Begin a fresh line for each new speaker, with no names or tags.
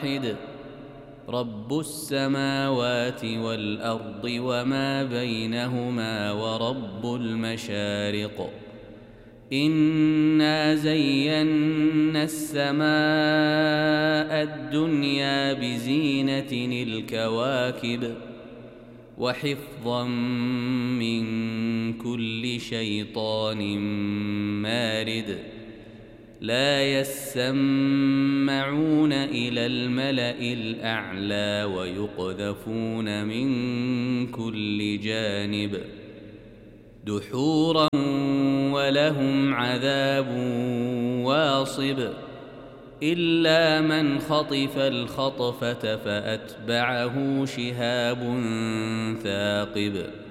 رب السماوات والأرض وما بينهما ورب المشارق إنا زينا السماء الدنيا بزينة الكواكب وحفظا من كل شيطان مارد لا يسمعون إلى الملأ الأعلى ويقذفون من كل جانب دحورا ولهم عذاب واصب إلا من خطف الخطفة فأتبعه شهاب ثاقب